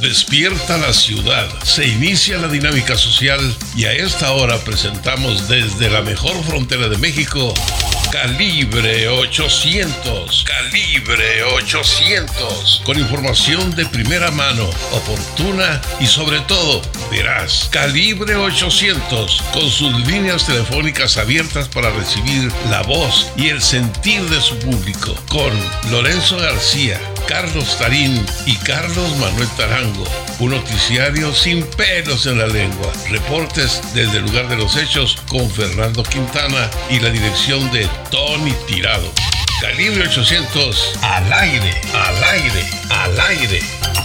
Despierta la ciudad, se inicia la dinámica social y a esta hora presentamos desde la mejor frontera de México, Calibre 800. Calibre 800. Con información de primera mano, oportuna y sobre todo veraz. Calibre 800. Con sus líneas telefónicas abiertas para recibir la voz y el sentir de su público. Con Lorenzo García, Carlos Tarín y Carlos Manuel Tarango. Un noticiario sin pelos en la lengua. Reportes desde el lugar de los hechos con Fernando Quintana y la dirección de Tony Tirado. Calibre 800 al aire, al aire, al aire.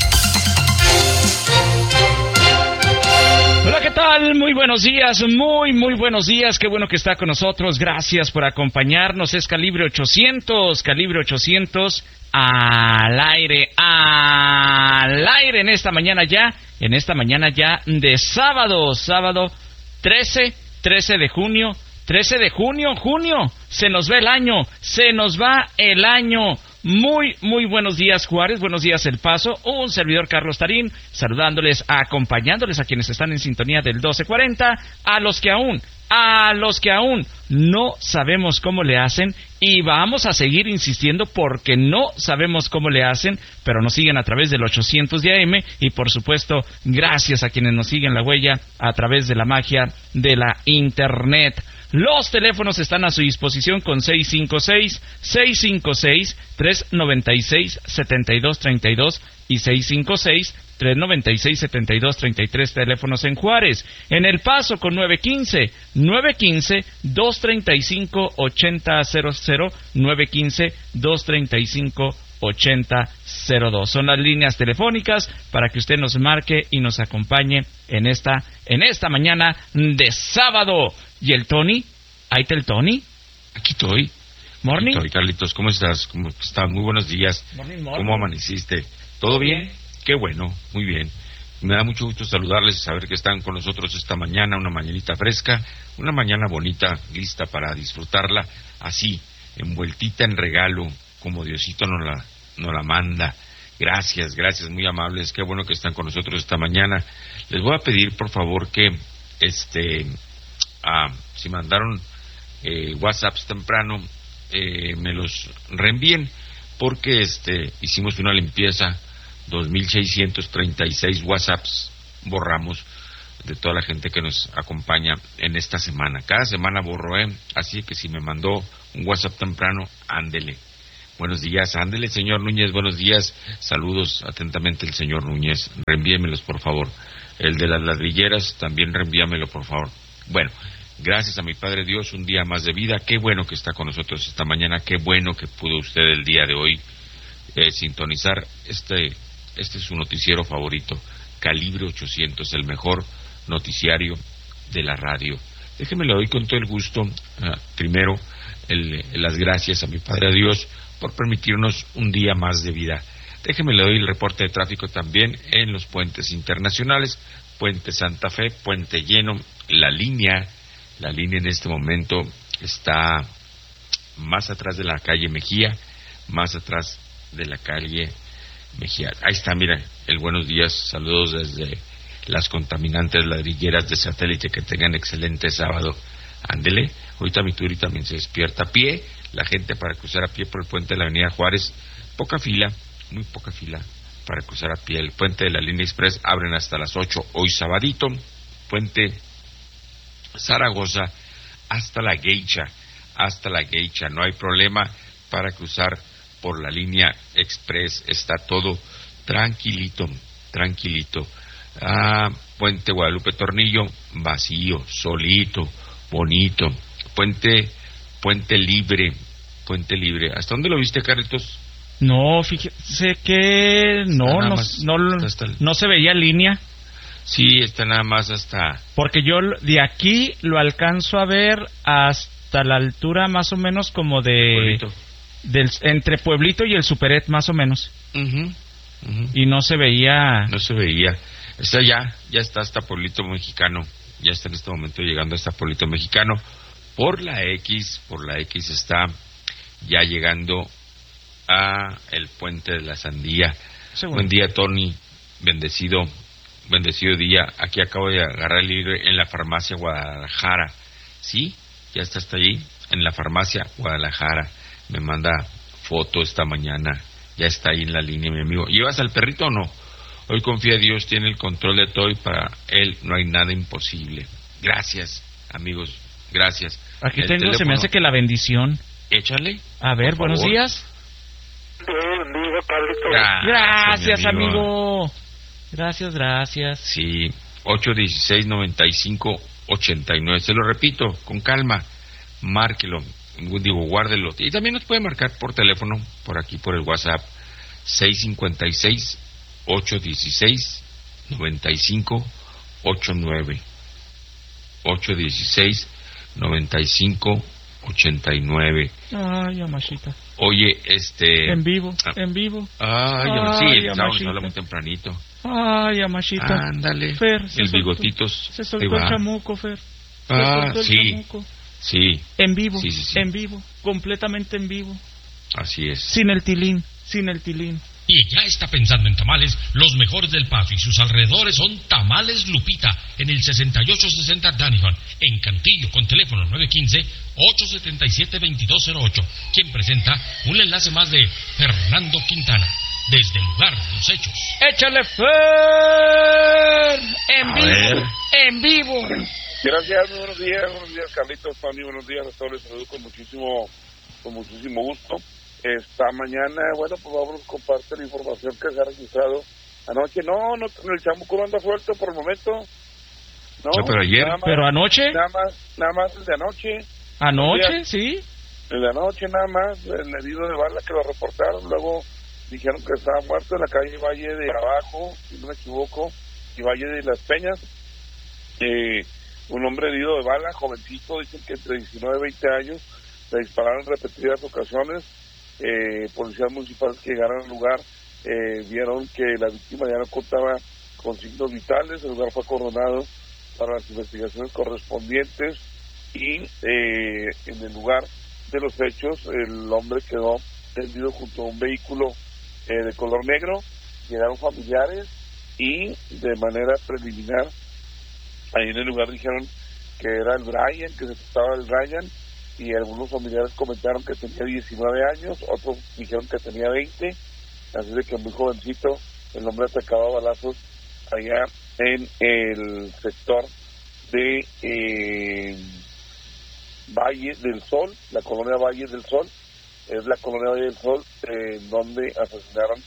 Hola, ¿qué tal? Muy buenos días, muy buenos días. Qué bueno que está con nosotros. Gracias por acompañarnos. Es Calibre 800, Calibre 800 al aire en esta mañana ya de sábado 13 de junio. 13 de junio, se nos va el año. Muy buenos días, Juárez, buenos días, El Paso. Un servidor, Carlos Tarín, saludándoles, acompañándoles a quienes están en sintonía del 1240, a los que aún no sabemos cómo le hacen, y vamos a seguir insistiendo porque no sabemos cómo le hacen, pero nos siguen a través del 800 de AM, y por supuesto, gracias a quienes nos siguen la huella a través de la magia de la Internet. Los teléfonos están a su disposición con 656-396-7232 y 656-396-7233, teléfonos en Juárez. En El Paso con 915-235-8000, 915-235-8002. Son las líneas telefónicas para que usted nos marque y nos acompañe en esta mañana de sábado. ¿Y el Tony? ¿Ahí está el Tony? Aquí estoy. Morning. Aquí estoy, Carlitos. ¿Cómo estás? ¿Cómo estás? Muy buenos días. Morning. ¿Cómo amaneciste? ¿Todo bien? Qué bueno, muy bien. Me da mucho gusto saludarles y saber que están con nosotros esta mañana, una mañanita fresca, una mañana bonita, lista para disfrutarla, así, envueltita en regalo, como Diosito nos la manda. Gracias, muy amables. Qué bueno que están con nosotros esta mañana. Les voy a pedir, por favor, que si mandaron WhatsApps temprano, me los reenvíen, porque hicimos una limpieza, 2,636 WhatsApps borramos de toda la gente que nos acompaña en esta semana. Cada semana borro, así que si me mandó un WhatsApp temprano, ándele. Buenos días, ándele, señor Núñez, buenos días. Saludos atentamente el señor Núñez. Reenvíemelos, por favor. El de las ladrilleras, también reenvíamelo, por favor. Bueno, gracias a mi Padre Dios, un día más de vida. Qué bueno que está con nosotros esta mañana. Qué bueno que pudo usted el día de hoy sintonizar este es su noticiero favorito, Calibre 800, el mejor noticiario de la radio. Déjeme le doy con todo el gusto, primero, las gracias a mi Padre Dios por permitirnos un día más de vida. Déjeme le doy el reporte de tráfico también en los puentes internacionales, Puente Santa Fe, Puente Lleno. La línea en este momento está más atrás de la calle Mejía, más atrás de la calle Mejía. Ahí está, mira, el buenos días, saludos desde las contaminantes ladrilleras de satélite. Que tengan excelente sábado. Ándele, ahorita mi Turi también se despierta a pie, la gente para cruzar a pie por el puente de la avenida Juárez, poca fila, muy poca fila para cruzar a pie. El puente de la línea express abren hasta las 8, hoy sabadito. Puente Zaragoza hasta la Geisha, no hay problema para cruzar por la línea express, está todo tranquilito. Puente Guadalupe Tornillo, vacío, solito, bonito. Puente libre. ¿Hasta dónde lo viste, Carlitos? No, fíjese que no se veía línea. Sí, está nada más hasta... Porque yo de aquí lo alcanzo a ver hasta la altura más o menos como de... entre Pueblito y el Superet, más o menos. Y no se veía. Está ya está hasta Pueblito Mexicano. Ya está en este momento llegando hasta Pueblito Mexicano. Por la X está ya llegando a el Puente de la Sandía. Seguro. Buen día, Tony. bendecido día. Aquí acabo de agarrar el libro en la farmacia Guadalajara. ¿Sí? Ya está hasta allí, en la farmacia Guadalajara. Me manda foto esta mañana. Ya está ahí en la línea, mi amigo. ¿Llevas al perrito o no? Hoy confía en Dios, tiene el control de todo y para Él no hay nada imposible. Gracias, amigos, gracias. Aquí tengo, teléfono, se me hace que la bendición. Échale. A ver, buenos días. Gracias, amigo. Gracias. Sí, 816-95-89. Se lo repito, con calma. Márquelo, guárdelo. Y también nos puede marcar por teléfono, por aquí, por el WhatsApp. 656-816-9589. 816-95-89. Ay, Yamashita. Oye, En vivo. Ay, sí, el sábado nos habla muy tempranito. Ay, Yamashita. Ándale. Fer, el bigotitos. Se soltó el chamuco, Fer. Sí. Sí. En vivo, sí. En vivo. Completamente en vivo. Así es. Sin el tilín. Y ya está pensando en tamales, los mejores del Paso y sus alrededores son Tamales Lupita, en el 6860 Danihon, en Cantillo, con teléfono 915-877-2208, quien presenta un enlace más de Fernando Quintana, desde el lugar de los hechos. ¡Échale, Fer! En vivo. Gracias, buenos días, Carlitos, Tony, buenos días a todos, les saludo con muchísimo gusto. Esta mañana, bueno, pues vamos a compartir la información que se ha registrado anoche. No, el chamuco no anda suelto por el momento. No, pero ayer. Pero anoche. Nada más el de anoche. ¿Anoche? Sí. El de anoche nada más, el herido de bala que lo reportaron, luego dijeron que estaba muerto en la calle Valle de Abajo, si no me equivoco, y Valle de las Peñas. Un hombre herido de bala, jovencito, dicen que entre 19 y 20 años, le dispararon en repetidas ocasiones. Policías municipales que llegaron al lugar vieron que la víctima ya no contaba con signos vitales. El lugar fue acordonado para las investigaciones correspondientes y en el lugar de los hechos el hombre quedó tendido junto a un vehículo de color negro. Llegaron familiares y de manera preliminar ahí en el lugar dijeron que era el Brian, que se trataba del Brian, y algunos familiares comentaron que tenía 19 años, otros dijeron que tenía 20, así de que muy jovencito, el hombre atacaba a balazos allá en el sector de Valle del Sol, la colonia Valle del Sol, es la colonia Valle del Sol donde asesinaron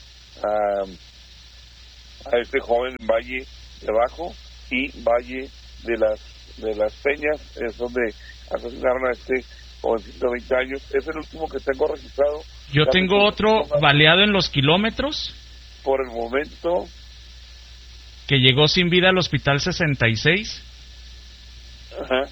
a este joven en Valle de Abajo y Valle de las Peñas, es donde asesinaron a este jovencito de 20 años. Es el último que tengo registrado. Yo tengo otro baleado en Los Kilómetros. Por el momento. Que llegó sin vida al hospital 66. Ajá.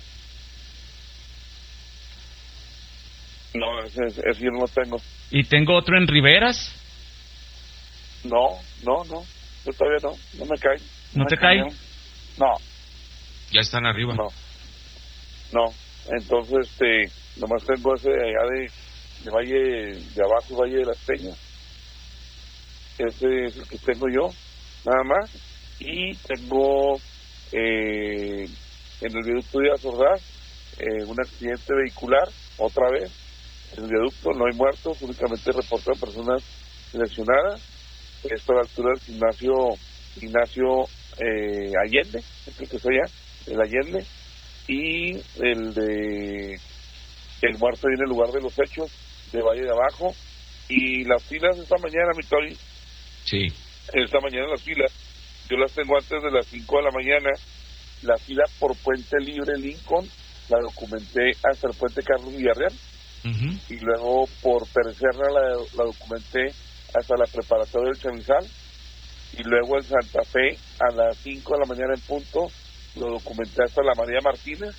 No, ese yo no lo tengo. ¿Y tengo otro en Riberas? No. Yo todavía no me cae. ¿No te cae? No. Ya están arriba. No. Entonces, nomás tengo ese allá de Valle de Abajo, Valle de las Peñas. Ese es el que tengo yo, nada más. Y tengo en el viaducto de Azordaz un accidente vehicular, otra vez. En el viaducto no hay muertos, únicamente reportan personas lesionadas. Esto a la altura del Ignacio Allende, creo que es allá, el Allende. Y el muerto viene en el lugar de los hechos de Valle de Abajo. Y las filas esta mañana, mi Toy. Sí. Esta mañana las filas, yo las tengo antes de las 5 de la mañana. La fila por Puente Libre Lincoln la documenté hasta el Puente Carlos Villarreal. Uh-huh. Y luego por Pérez Serra la documenté hasta la preparatoria del Chamizal. Y luego en Santa Fe a las 5 de la mañana en punto lo documenté hasta la María Martínez,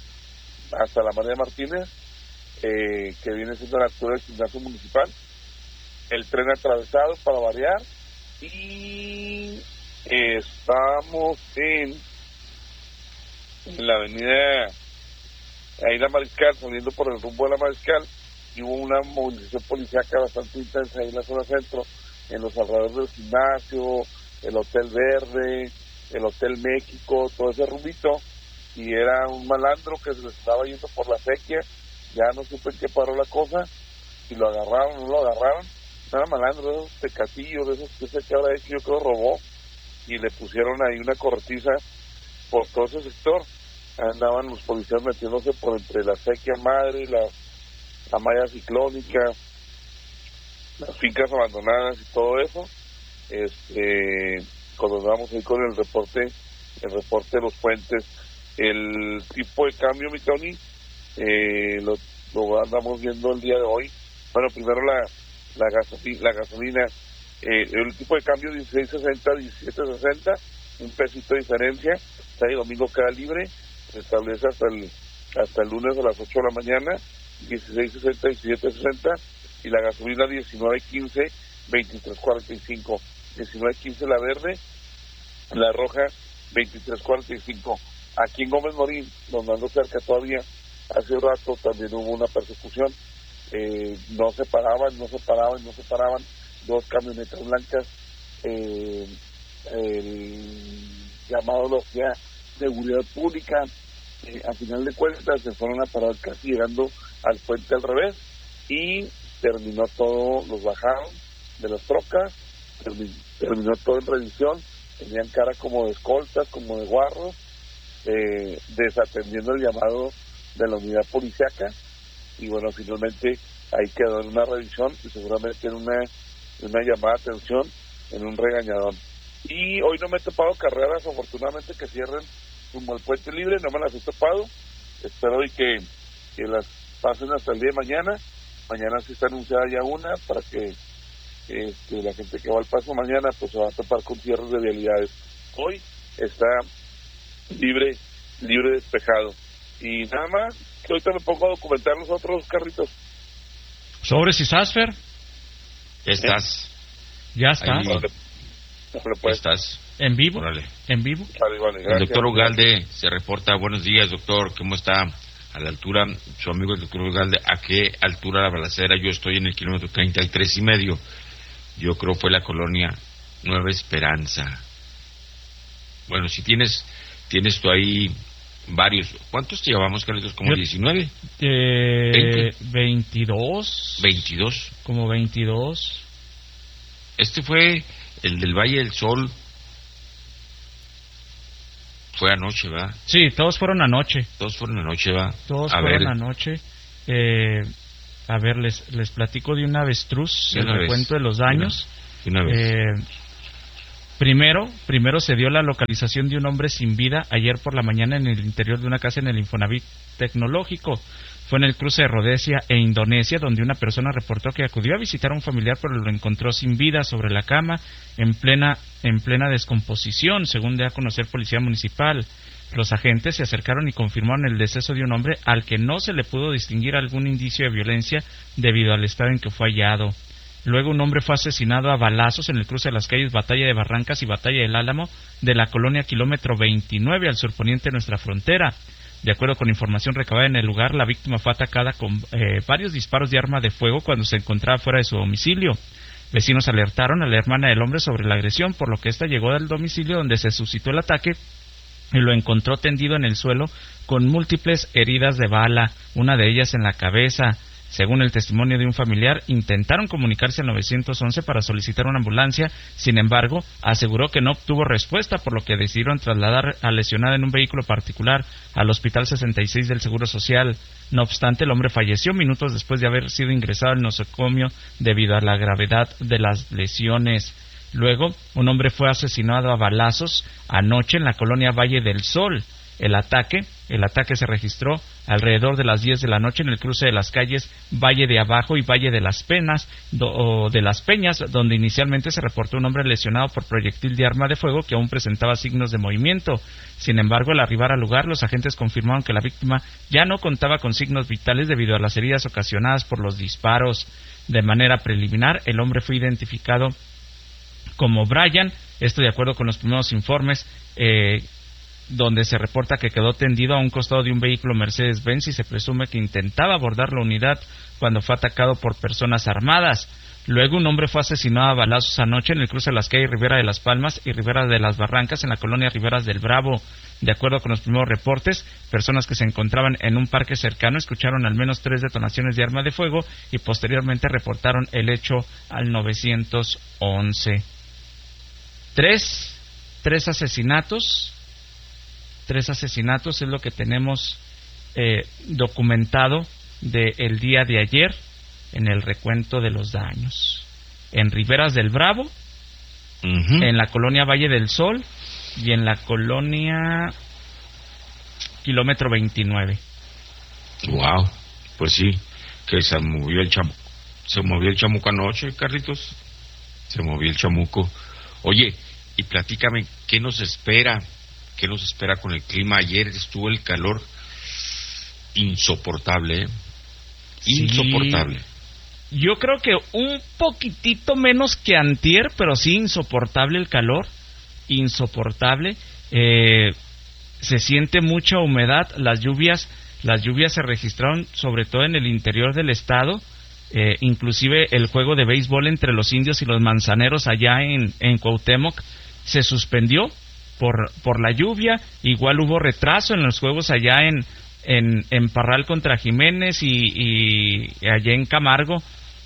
que viene siendo la altura del gimnasio municipal. El tren atravesado para variar. Y estamos en la avenida ahí la Mariscal, saliendo por el rumbo de la Mariscal, y hubo una movilización policíaca bastante intensa ahí en la zona centro, en los alrededores del gimnasio, el Hotel Verde, el Hotel México, todo ese rumbito, y era un malandro que se les estaba yendo por la sequía. Ya no supe en qué paró la cosa, si lo agarraron o no lo agarraron. No era malandro, de esos tecatillos, de esos que sé que ahora yo creo robó, y le pusieron ahí una cortiza por todo ese sector. Andaban los policías metiéndose por entre la sequía madre, la malla ciclónica, las fincas abandonadas y todo eso. Cuando andábamos ahí con el reporte de los puentes, el tipo de cambio, mi Tony, lo andamos viendo el día de hoy. Bueno, primero la gasolina, el tipo de cambio 16.60, 17.60, un pesito de diferencia. Sábado y domingo queda libre, se establece hasta el lunes a las 8 de la mañana, 16.60 y 17.60, y la gasolina 19.15, 23.45, 19.15 la verde, la roja 23.45. Aquí en Gómez Morín, donde ando cerca todavía, hace un rato también hubo una persecución. No se paraban, dos camionetas blancas, el llamado lo hacía seguridad pública. A final de cuentas se fueron a parar casi llegando al puente al revés, y terminó todo, los bajaron de las trocas, terminó todo en revisión. Tenían cara como de escoltas, como de guarros, desatendiendo el llamado de la unidad policiaca, y bueno, finalmente ahí quedó en una revisión y seguramente en una llamada de atención, en un regañadón. Y hoy no me he topado carreras, afortunadamente, que cierren como el puente libre, no me las he topado. Espero hoy que las pasen hasta el día de mañana. Mañana sí está anunciada ya una, para que la gente que va al paso mañana pues se va a topar con cierres de vialidades. Hoy está libre, despejado. Y nada más, que ahorita me pongo a documentar los otros carritos. ¿Sobres y Sasfer? ¿Estás? ¿Ya estás? ¿Estás? ¿En vivo? Órale. ¿En vivo? Vale, el doctor Ugalde se reporta. Buenos días, doctor. ¿Cómo está? A la altura, su amigo el doctor Ugalde, ¿a qué altura la balacera? Yo estoy en el kilómetro 33.5. Yo creo fue la colonia Nueva Esperanza. Bueno, si tienes tú ahí varios. ¿Cuántos te llevamos, Carlitos? ¿Como 19? 22. 22. Como 22. Este fue el del Valle del Sol. Fue anoche, ¿verdad? Sí, todos fueron anoche. ¿Va? Todos fueron anoche. A ver, les platico de un avestruz, el recuento de los daños. Una vez. Primero se dio la localización de un hombre sin vida ayer por la mañana en el interior de una casa en el Infonavit Tecnológico. Fue en el cruce de Rhodesia e Indonesia, donde una persona reportó que acudió a visitar a un familiar, pero lo encontró sin vida sobre la cama, en plena descomposición, según dio a conocer Policía Municipal. Los agentes se acercaron y confirmaron el deceso de un hombre al que no se le pudo distinguir algún indicio de violencia debido al estado en que fue hallado. Luego un hombre fue asesinado a balazos en el cruce de las calles Batalla de Barrancas y Batalla del Álamo de la colonia Kilómetro 29 al surponiente de nuestra frontera. De acuerdo con información recabada en el lugar, la víctima fue atacada con varios disparos de arma de fuego cuando se encontraba fuera de su domicilio. Vecinos alertaron a la hermana del hombre sobre la agresión, por lo que ésta llegó al domicilio donde se suscitó el ataque y lo encontró tendido en el suelo con múltiples heridas de bala, una de ellas en la cabeza. Según el testimonio de un familiar, intentaron comunicarse al 911 para solicitar una ambulancia. Sin embargo, aseguró que no obtuvo respuesta, por lo que decidieron trasladar al lesionado en un vehículo particular al Hospital 66 del Seguro Social. No obstante, el hombre falleció minutos después de haber sido ingresado al nosocomio debido a la gravedad de las lesiones. Luego, un hombre fue asesinado a balazos anoche en la colonia Valle del Sol. El ataque se registró alrededor de las 10 de la noche en el cruce de las calles Valle de Abajo y Valle de las Peñas, donde inicialmente se reportó un hombre lesionado por proyectil de arma de fuego que aún presentaba signos de movimiento. Sin embargo, al arribar al lugar, los agentes confirmaron que la víctima ya no contaba con signos vitales debido a las heridas ocasionadas por los disparos. De manera preliminar, el hombre fue identificado como Brian, esto de acuerdo con los primeros informes, donde se reporta que quedó tendido a un costado de un vehículo Mercedes-Benz y se presume que intentaba abordar la unidad cuando fue atacado por personas armadas. Luego, un hombre fue asesinado a balazos anoche en el cruce de las calles Rivera de las Palmas y Rivera de las Barrancas en la colonia Riberas del Bravo. De acuerdo con los primeros reportes, personas que se encontraban en un parque cercano escucharon al menos 3 detonaciones de arma de fuego y posteriormente reportaron el hecho al 911. Tres asesinatos es lo que tenemos documentado del día de ayer en el recuento de los daños. En Riberas del Bravo, en la colonia Valle del Sol y en la colonia Kilómetro 29. Wow, pues sí, que se movió el chamuco anoche, Carlitos. Se movió el chamuco. Oye, y platícame, ¿qué nos espera con el clima? Ayer estuvo el calor insoportable, insoportable. Sí. Yo creo que un poquitito menos que antier, pero sí insoportable el calor, insoportable. Se siente mucha humedad, las lluvias se registraron sobre todo en el interior del estado, inclusive el juego de béisbol entre los Indios y los Manzaneros allá en Cuauhtémoc se suspendió por la lluvia. Igual hubo retraso en los juegos allá en Parral contra Jiménez y allá en Camargo.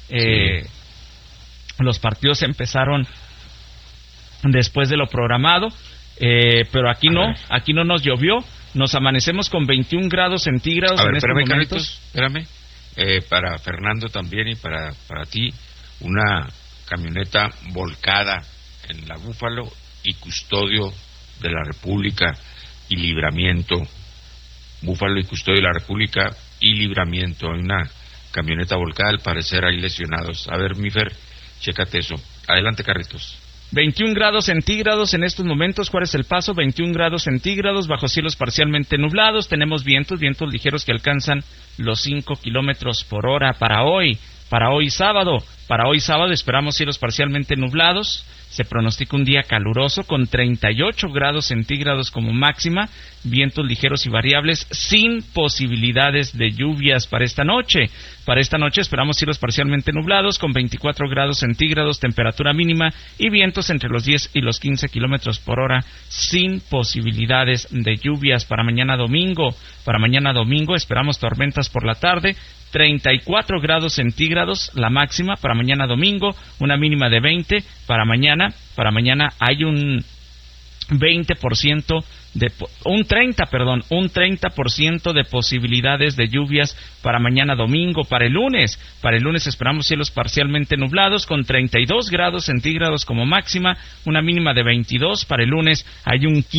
Los partidos empezaron después de lo programado, pero aquí no nos llovió. Nos amanecemos con 21 grados centígrados en estos momentos. Carlitos, espérame. Para Fernando también y para ti, una camioneta volcada en la Búfalo y Custodio de la República y Libramiento. Búfalo y Custodio de la República y Libramiento. Hay una camioneta volcada, al parecer hay lesionados. A ver, Mifer, chécate eso. Adelante, Carlitos. 21 grados centígrados en estos momentos. Juárez El Paso, 21 grados centígrados, bajo cielos parcialmente nublados. Tenemos vientos ligeros que alcanzan los 5 kilómetros por hora para hoy sábado. Para hoy sábado esperamos cielos parcialmente nublados. Se pronostica un día caluroso con 38 grados centígrados como máxima, vientos ligeros y variables sin posibilidades de lluvias para esta noche. Para esta noche esperamos cielos parcialmente nublados con 24 grados centígrados, temperatura mínima y vientos entre los 10 y los 15 kilómetros por hora sin posibilidades de lluvias. Para mañana domingo esperamos tormentas por la tarde, 34 grados centígrados la máxima para mañana domingo, una mínima de 20. Para mañana hay un 30% de posibilidades de lluvias para mañana domingo. Para el lunes esperamos cielos parcialmente nublados con 32 grados centígrados como máxima, una mínima de 22. Para el lunes hay un